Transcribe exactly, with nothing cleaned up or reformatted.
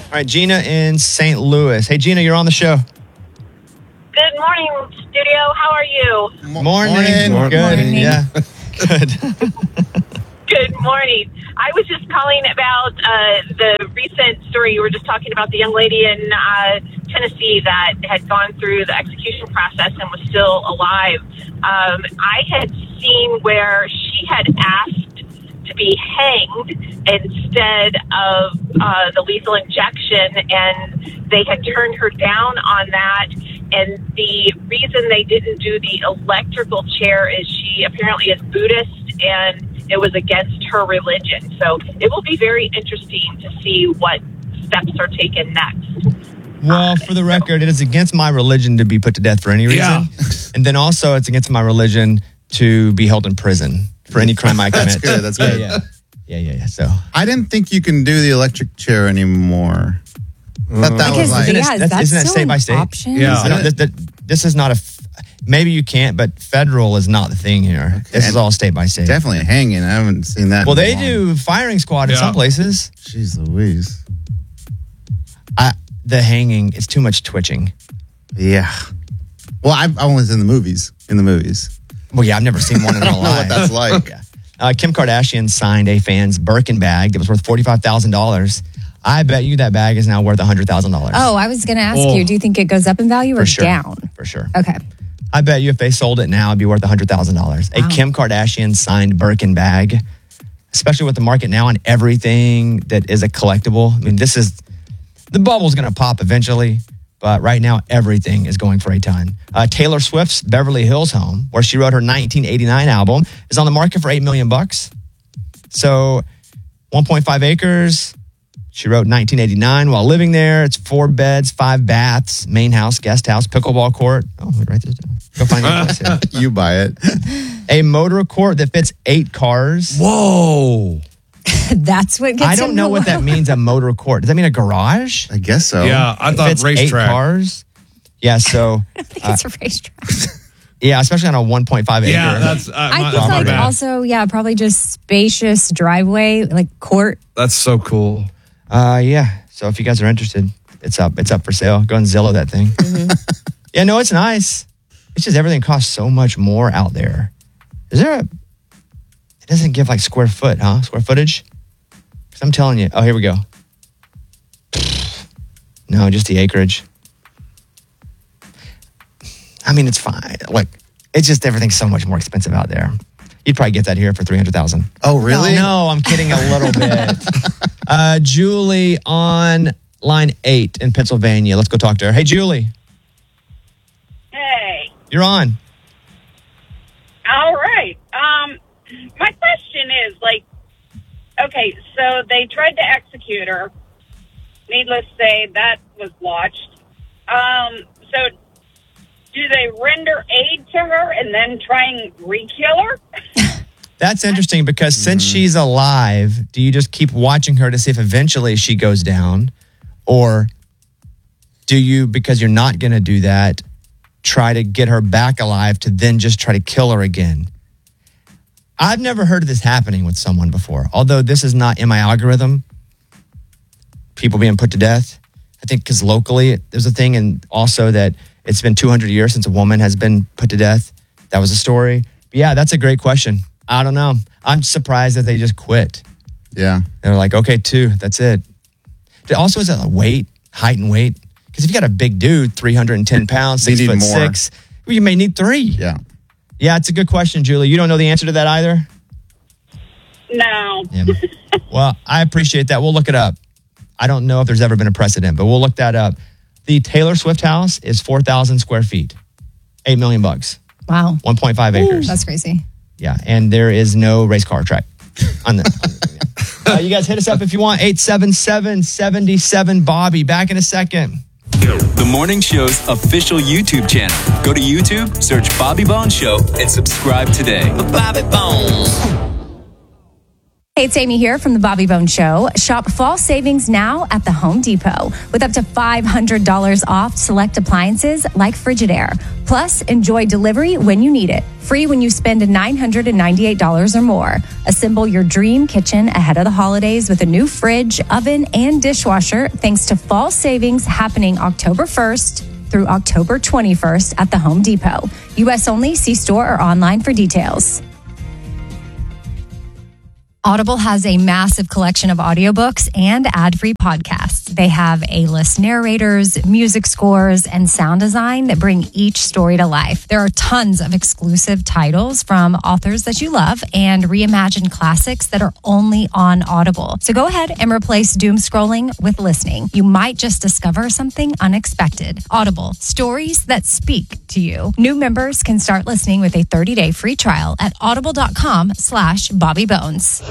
All right, Gina in Saint Louis. Hey, Gina, you're on the show. Good morning, studio. How are you? Morning. Morning. Good. Morning. Yeah. Good. Good morning. I was just calling about uh, the recent story. You were just talking about the young lady in uh, Tennessee that had gone through the execution process and was still alive. Um, I had seen where she had asked to be hanged instead of uh, the lethal injection, and they had turned her down on that. And the reason they didn't do the electrical chair is she apparently is Buddhist, and it was against her religion. So it will be very interesting to see what steps are taken next. Well, for the record, it is against my religion to be put to death for any reason. Yeah. And then also it's against my religion to be held in prison for any crime I commit. That's good. That's Yeah, good. yeah. Yeah, yeah, yeah. So I didn't think you can do the electric chair anymore. I thought that Because, was like, Isn't it- yeah, that's- that's isn't that still state by an state? option? Yeah. I don't- this, that- this is not a, f- maybe you can't, but federal is not the thing here. This is all state by state. definitely hanging. I haven't seen that. Well, in a they long- do firing squad in Yeah. some places. Jeez Louise. I, the hanging, it's too much twitching. Yeah. Well, I've I was in the movies. In the movies. Well, yeah, I've never seen one in real I don't know life. what that's like. Yeah. Uh, Kim Kardashian signed a fan's Birkin bag that was worth forty-five thousand dollars. I bet you that bag is now worth one hundred thousand dollars. Oh, I was going to ask Oh. you, do you think it goes up in value or For sure. down? For sure. Okay. I bet you if they sold it now, it'd be worth one hundred thousand dollars. A Wow. Kim Kardashian signed Birkin bag, especially with the market now and everything that is a collectible. I mean, this is, the bubble's going to pop eventually, but right now everything is going for a ton. Uh, Taylor Swift's Beverly Hills home, where she wrote her nineteen eighty-nine album, is on the market for eight million bucks. So one point five acres. She wrote nineteen eighty-nine while living there. It's four beds, five baths, main house, guest house, pickleball court. Oh, let me write this down. Go find it. You buy it. A motor court that fits eight cars. Whoa. That's what gets I don't him know the what that low. means, a motor court. Does that mean a garage? I guess so. Yeah, I It thought fits eight racetrack. cars. Yeah, so, I think it's a racetrack. yeah, especially on a one point five acre. Yeah, that's uh, I my, think my like bad. also, yeah, probably just spacious driveway, like court. That's so cool. Uh, yeah. So if you guys are interested, it's up. It's up for sale. Go and Zillow that thing. Yeah, no, it's nice. It's just everything costs so much more out there. Is there a? It doesn't give like square foot, huh? Square footage. Because I'm telling you. Oh, here we go. No, just the acreage. I mean, it's fine. Like, it's just everything's so much more expensive out there. You'd probably get that here for three hundred thousand dollars. Oh, really? No, I'm kidding a little bit. Uh, Julie on line eight in Pennsylvania. Let's go talk to her. Hey, Julie, Hey, you're on. all right. Um, my question is, like, okay, so they tried to execute her. Needless to say, that was watched. Um, so do they render aid to her and then try and re-kill her? That's interesting because since she's alive, do you just keep watching her to see if eventually she goes down? Or do you, because you're not going to do that, try to get her back alive to then just try to kill her again? I've never heard of this happening with someone before, although this is not in my algorithm. People being put to death. I think because locally there's a thing, and also that it's been two hundred years since a woman has been put to death. That was a story. But yeah, that's a great question. I don't know. I'm surprised that they just quit. Yeah. They're like, okay, two, that's it. Also, is it weight, height and weight? Because if you got a big dude, three hundred ten pounds, You six need foot more. six, well, you may need three. Yeah. Yeah, it's a good question, Julie. You don't know the answer to that either? No. Yeah. Well, I appreciate that. We'll look it up. I don't know if there's ever been a precedent, but we'll look that up. The Taylor Swift house is four thousand square feet, eight million bucks, Wow. one point five acres. That's crazy. Yeah, and there is no race car track on the. uh, you guys hit us up if you want. eight seven seven, seven seven, Bobby. Back in a second. The morning show's official YouTube channel. Go to YouTube, search Bobby Bones Show, and subscribe today. Bobby Bones. Hey, it's Amy here from the Bobby Bones Show. Shop fall savings now at the Home Depot with up to five hundred dollars off select appliances like Frigidaire. Plus, enjoy delivery when you need it. Free when you spend nine hundred ninety-eight dollars or more. Assemble your dream kitchen ahead of the holidays with a new fridge, oven, and dishwasher thanks to fall savings happening October first through October twenty-first at the Home Depot. U S only. See store or online for details. Audible has a massive collection of audiobooks and ad-free podcasts. They have A-list narrators, music scores, and sound design that bring each story to life. There are tons of exclusive titles from authors that you love and reimagined classics that are only on Audible. So go ahead and replace doom scrolling with listening. You might just discover something unexpected. Audible, stories that speak to you. New members can start listening with a thirty-day free trial at audible.com slash Bobby Bones.